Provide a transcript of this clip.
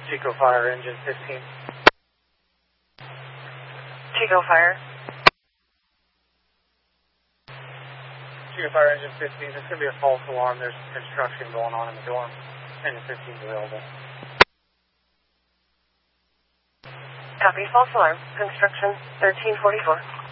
Chico Fire, engine 15. Chico Fire. Chico Fire, engine 15. There's going to be a false alarm. There's construction going on in the dorm. Engine 15 is available. Copy, false alarm. Construction 1344.